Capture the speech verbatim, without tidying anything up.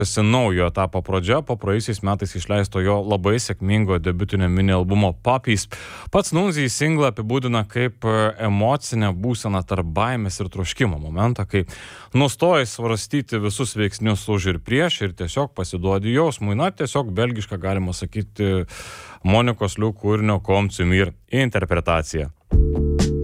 esi naujo etapo pradžia po praėjusiais metais išleisto jo labai sėkmingo debiutinio mini albumo Puppies. Pats Nunzi singlą apibūdina kaip emocinę būseną tarp baimės ir troškimo momentą, kai nustoji svarstyti visus veiksnius už ir prieš ir tiesiog pasiduodi jausmui. Na, tiesiog belgiška galima sakyti Monikos Liu kūrinio Komm zu mir interpretacija.